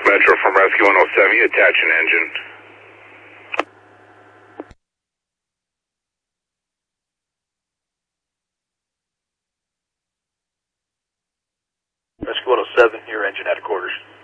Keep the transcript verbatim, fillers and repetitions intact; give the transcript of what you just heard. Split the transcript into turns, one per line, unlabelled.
Metro from Rescue one oh seven, you attach an engine.
Rescue one oh seven, your engine at quarters.